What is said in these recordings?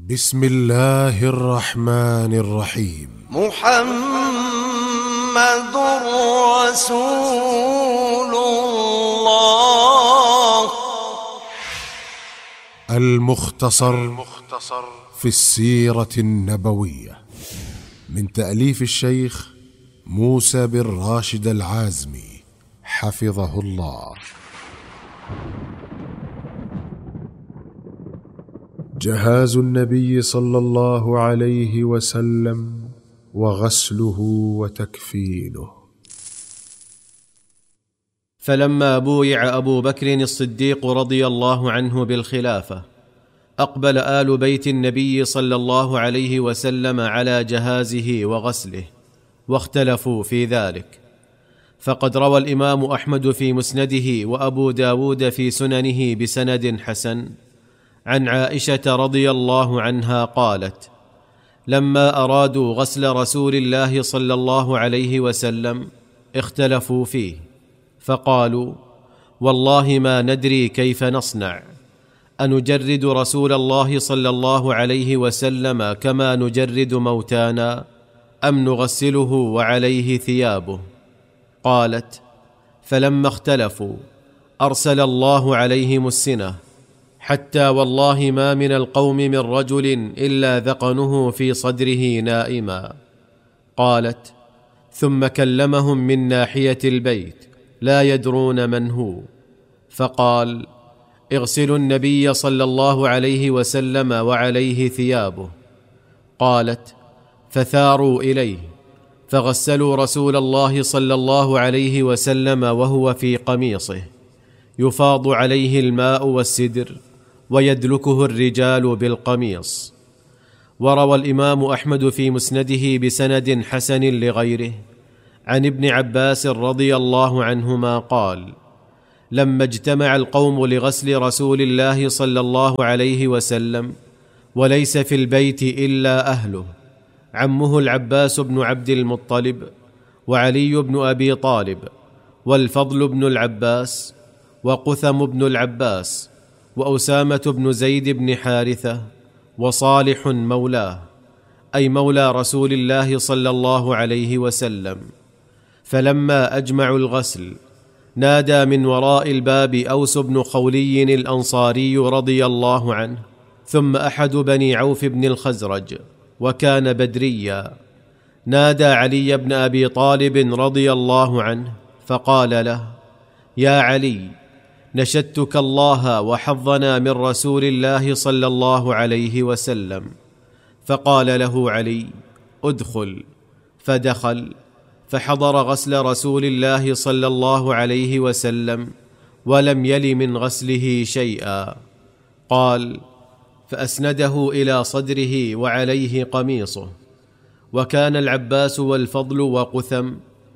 بسم الله الرحمن الرحيم. محمد رسول الله. المختصر في السيرة النبوية من تأليف الشيخ موسى بن راشد العازمي حفظه الله. جهاز النبي صلى الله عليه وسلم وغسله وتكفينه. فلما بويع أبو بكر الصديق رضي الله عنه بالخلافة، أقبل آل بيت النبي صلى الله عليه وسلم على جهازه وغسله، واختلفوا في ذلك. فقد روى الإمام أحمد في مسنده وأبو داود في سننه بسند حسن عن عائشة رضي الله عنها قالت: لما أرادوا غسل رسول الله صلى الله عليه وسلم اختلفوا فيه، فقالوا: والله ما ندري كيف نصنع، أنجرد رسول الله صلى الله عليه وسلم كما نجرد موتانا، أم نغسله وعليه ثيابه؟ قالت: فلما اختلفوا أرسل الله عليهم السنة، حتى والله ما من القوم من رجل إلا ذقنه في صدره نائما. قالت: ثم كلمهم من ناحية البيت لا يدرون من هو، فقال: اغسلوا النبي صلى الله عليه وسلم وعليه ثيابه. قالت: فثاروا إليه فغسلوا رسول الله صلى الله عليه وسلم وهو في قميصه يفاض عليه الماء والسدر، ويدلكه الرجال بالقميص. وروى الإمام أحمد في مسنده بسند حسن لغيره عن ابن عباس رضي الله عنهما قال: لما اجتمع القوم لغسل رسول الله صلى الله عليه وسلم وليس في البيت إلا أهله، عمه العباس بن عبد المطلب، وعلي بن أبي طالب، والفضل بن العباس، وقثم بن العباس، وأسامة بن زيد بن حارثة، وصالح مولاه، أي مولى رسول الله صلى الله عليه وسلم. فلما أجمعوا الغسل نادى من وراء الباب أوس بن خولي الأنصاري رضي الله عنه، ثم أحد بني عوف بن الخزرج، وكان بدريا، نادى علي بن أبي طالب رضي الله عنه فقال له: يا علي، نشدتك الله وحظنا من رسول الله صلى الله عليه وسلم. فقال له علي: ادخل. فدخل فحضر غسل رسول الله صلى الله عليه وسلم، ولم يل من غسله شيئا. قال: فأسنده إلى صدره وعليه قميصه، وكان العباس والفضل وقثم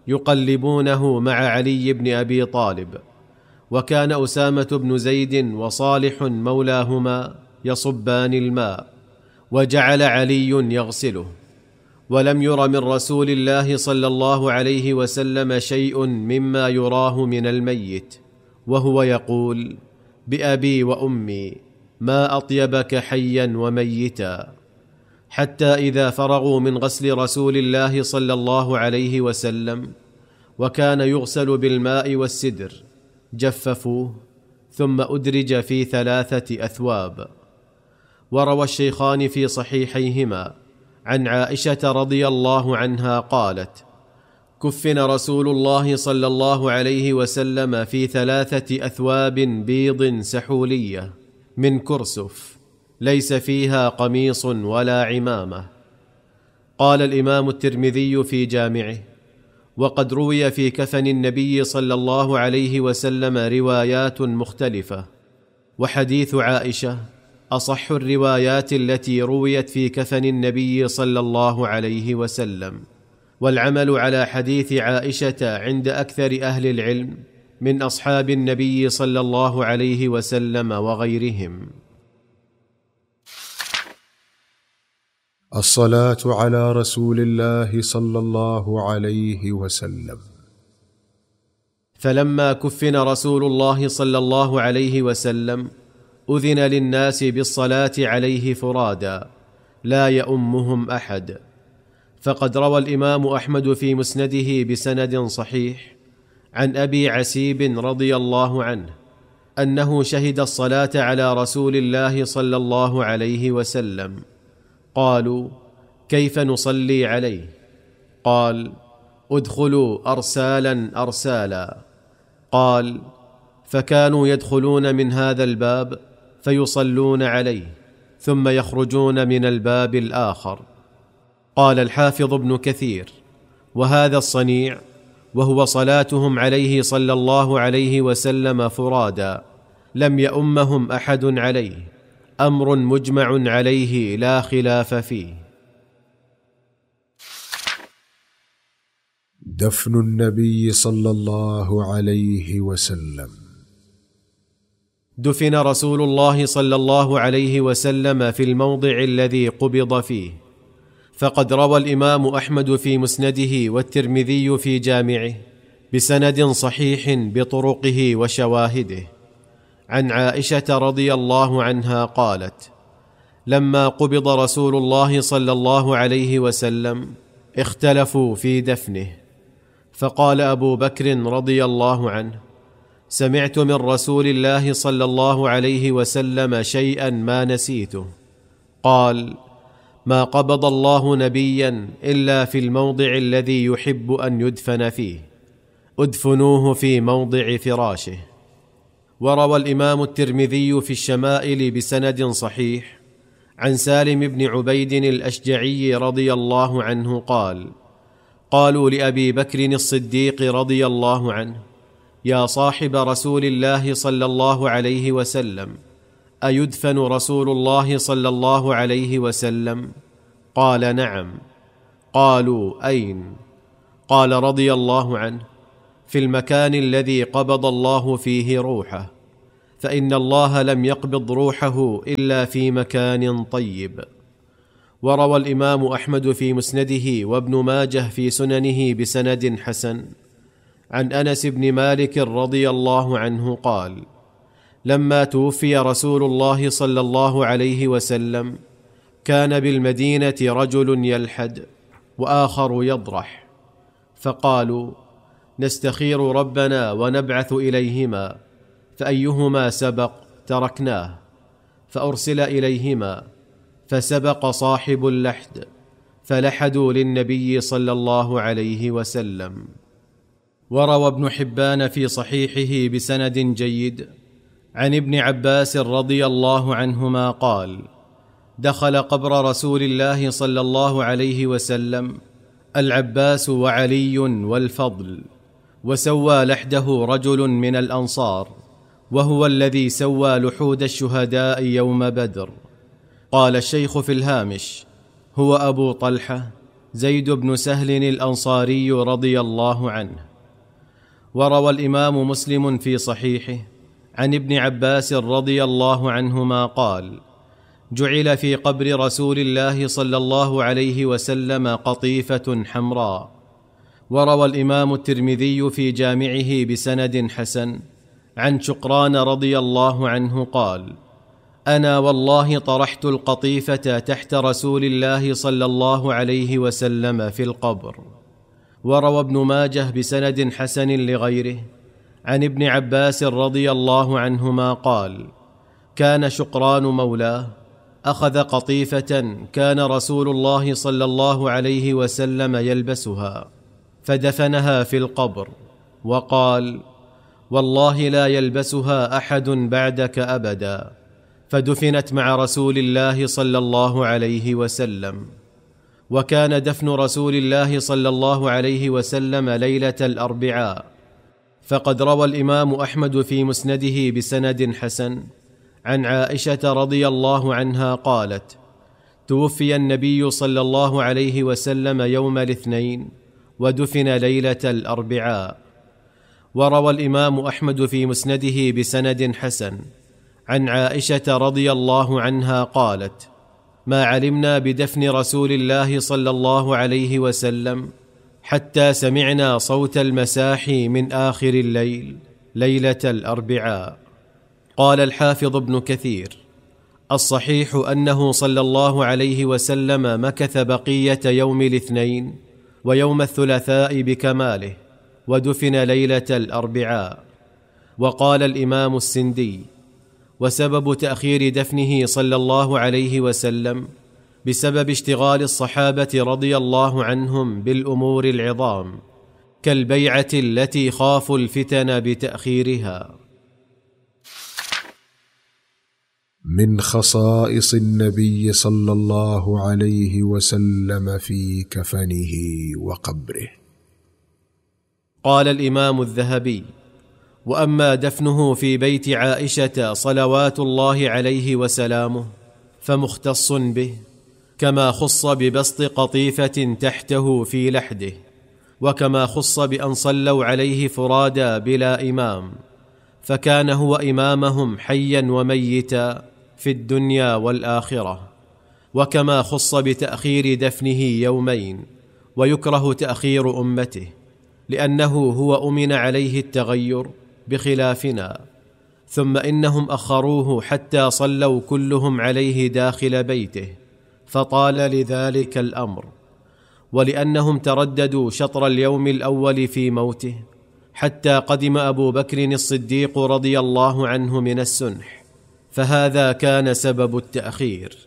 يقلبونه مع علي بن أبي طالب، وكان أسامة بن زيد وصالح مولاهما يصبان الماء، وجعل علي يغسله. ولم ير من رسول الله صلى الله عليه وسلم شيء مما يراه من الميت، وهو يقول: بأبي وأمي ما أطيبك حيا وميتا. حتى إذا فرغوا من غسل رسول الله صلى الله عليه وسلم وكان يغسل بالماء والسدر جففوه، ثم أدرج في 3 أثواب. وروى الشيخان في صحيحيهما عن عائشة رضي الله عنها قالت: كفن رسول الله صلى الله عليه وسلم في 3 أثواب بيض سحولية من كرسف، ليس فيها قميص ولا عمامة. قال الإمام الترمذي في جامعه: وقد روي في كفن النبي صلى الله عليه وسلم روايات مختلفة، وحديث عائشة أصح الروايات التي رويت في كفن النبي صلى الله عليه وسلم. والعمل على حديث عائشة عند أكثر أهل العلم من أصحاب النبي صلى الله عليه وسلم وغيرهم. الصلاة على رسول الله صلى الله عليه وسلم. فلما كفن رسول الله صلى الله عليه وسلم أذن للناس بالصلاة عليه فرادا، لا يؤمهم أحد. فقد روى الإمام أحمد في مسنده بسند صحيح عن أبي عسيب رضي الله عنه أنه شهد الصلاة على رسول الله صلى الله عليه وسلم. قالوا: كيف نصلي عليه؟ قال: ادخلوا أرسالا أرسالا. قال: فكانوا يدخلون من هذا الباب فيصلون عليه، ثم يخرجون من الباب الآخر. قال الحافظ ابن كثير: وهذا الصنيع وهو صلاتهم عليه صلى الله عليه وسلم فرادا، لم يؤمهم أحد عليه، أمر مجمع عليه لا خلاف فيه. دفن النبي صلى الله عليه وسلم. دفن رسول الله صلى الله عليه وسلم في الموضع الذي قبض فيه. فقد روى الإمام أحمد في مسنده والترمذي في جامعه بسند صحيح بطرقه وشواهده عن عائشة رضي الله عنها قالت: لما قبض رسول الله صلى الله عليه وسلم اختلفوا في دفنه، فقال أبو بكر رضي الله عنه: سمعت من رسول الله صلى الله عليه وسلم شيئا ما نسيته. قال: ما قبض الله نبيا إلا في الموضع الذي يحب أن يدفن فيه، ادفنوه في موضع فراشه. وروى الإمام الترمذي في الشمائل بسند صحيح عن سالم بن عبيد الأشجعي رضي الله عنه قال: قالوا لأبي بكر الصديق رضي الله عنه: يا صاحب رسول الله صلى الله عليه وسلم، أيدفن رسول الله صلى الله عليه وسلم؟ قال: نعم. قالوا: أين؟ قال رضي الله عنه: في المكان الذي قبض الله فيه روحه، فإن الله لم يقبض روحه إلا في مكان طيب. وروى الإمام أحمد في مسنده وابن ماجه في سننه بسند حسن عن أنس بن مالك رضي الله عنه قال: لما توفي رسول الله صلى الله عليه وسلم كان بالمدينة رجل يلحد وآخر يضرح، فقالوا: نستخير ربنا ونبعث إليهما، فأيهما سبق تركناه، فأرسل إليهما، فسبق صاحب اللحد فلحدوا للنبي صلى الله عليه وسلم. وروى ابن حبان في صحيحه بسند جيد عن ابن عباس رضي الله عنهما قال: دخل قبر رسول الله صلى الله عليه وسلم العباس وعلي والفضل، وسوى لحده رجل من الأنصار، وهو الذي سوى لحود الشهداء يوم بدر. قال الشيخ في الهامش: هو أبو طلحة زيد بن سهل الأنصاري رضي الله عنه. وروى الإمام مسلم في صحيحه عن ابن عباس رضي الله عنهما قال: جعل في قبر رسول الله صلى الله عليه وسلم قطيفة حمراء. وروى الإمام الترمذي في جامعه بسند حسن عن شقران رضي الله عنه قال: أنا والله طرحت القطيفة تحت رسول الله صلى الله عليه وسلم في القبر. وروى ابن ماجه بسند حسن لغيره عن ابن عباس رضي الله عنهما قال: كان شقران مولاه أخذ قطيفة كان رسول الله صلى الله عليه وسلم يلبسها، فدفنها في القبر، وقال: والله لا يلبسها أحد بعدك أبدا، فدفنت مع رسول الله صلى الله عليه وسلم. وكان دفن رسول الله صلى الله عليه وسلم ليلة الأربعاء. فقد روى الإمام أحمد في مسنده بسند حسن عن عائشة رضي الله عنها قالت: توفي النبي صلى الله عليه وسلم يوم الاثنين ودفن ليلة الأربعاء. وروى الإمام أحمد في مسنده بسند حسن عن عائشة رضي الله عنها قالت: ما علمنا بدفن رسول الله صلى الله عليه وسلم حتى سمعنا صوت المساحي من آخر الليل ليلة الأربعاء. قال الحافظ ابن كثير: الصحيح أنه صلى الله عليه وسلم مكث بقية يوم الاثنين ويوم الثلاثاء بكماله، ودفن ليلة الأربعاء. وقال الإمام السندي: وسبب تأخير دفنه صلى الله عليه وسلم بسبب اشتغال الصحابة رضي الله عنهم بالأمور العظام، كالبيعة التي خافوا الفتن بتأخيرها. من خصائص النبي صلى الله عليه وسلم في كفنه وقبره. قال الإمام الذهبي: وأما دفنه في بيت عائشة صلوات الله عليه وسلامه فمختص به، كما خص ببسط قطيفة تحته في لحده، وكما خص بأن صلوا عليه فرادا بلا إمام، فكان هو إمامهم حيا وميتا في الدنيا والآخرة. وكما خص بتأخير دفنه يومين، ويكره تأخير أمته، لأنه هو أمن عليه التغير بخلافنا. ثم إنهم أخروه حتى صلوا كلهم عليه داخل بيته، فطال لذلك الأمر. ولأنهم ترددوا شطر اليوم الأول في موته، حتى قدم أبو بكر الصديق رضي الله عنه من السنح، فهذا كان سبب التأخير.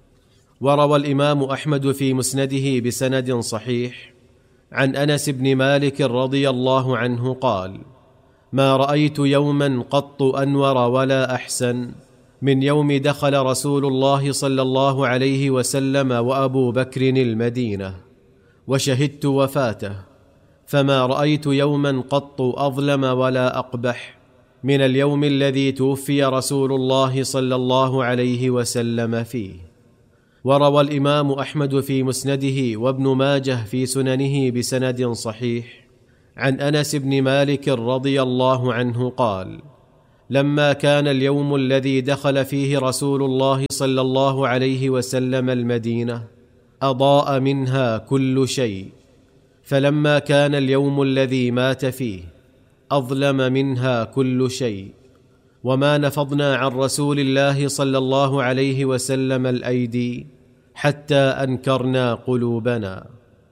وروى الإمام أحمد في مسنده بسند صحيح عن أنس بن مالك رضي الله عنه قال: ما رأيت يوما قط أنور ولا أحسن من يوم دخل رسول الله صلى الله عليه وسلم وأبو بكر المدينة وشهدت وفاته، فما رأيت يوما قط أظلم ولا أقبح من اليوم الذي توفي رسول الله صلى الله عليه وسلم فيه. وروى الإمام أحمد في مسنده وابن ماجه في سننه بسند صحيح عن أنس بن مالك رضي الله عنه قال: لما كان اليوم الذي دخل فيه رسول الله صلى الله عليه وسلم المدينة أضاء منها كل شيء، فلما كان اليوم الذي مات فيه أظلم منها كل شيء، وما نفضنا عن رسول الله صلى الله عليه وسلم الأيدي حتى أنكرنا قلوبنا.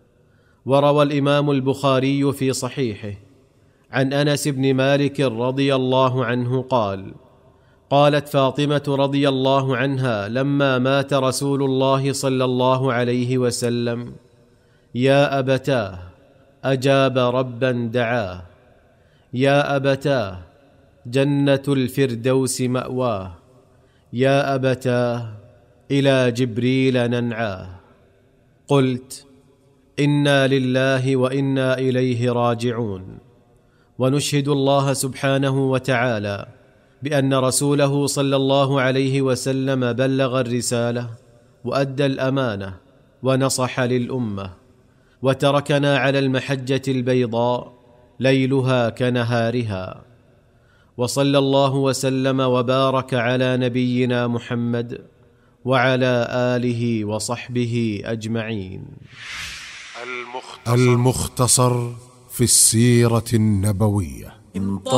وروى الإمام البخاري في صحيحه عن أنس بن مالك رضي الله عنه قال: قالت فاطمة رضي الله عنها لما مات رسول الله صلى الله عليه وسلم: يا أبتاه، أجاب ربا دعاه، يا أبتاه، جنة الفردوس مأواه، يا أبتاه، إلى جبريل ننعاه. قلت: إنا لله وإنا إليه راجعون. ونشهد الله سبحانه وتعالى بأن رسوله صلى الله عليه وسلم بلغ الرسالة وأدى الأمانة ونصح للأمة، وتركنا على المحجة البيضاء ليلها كنهارها. وصلى الله وسلم وبارك على نبينا محمد وعلى آله وصحبه أجمعين. المختصر في السيرة النبوية.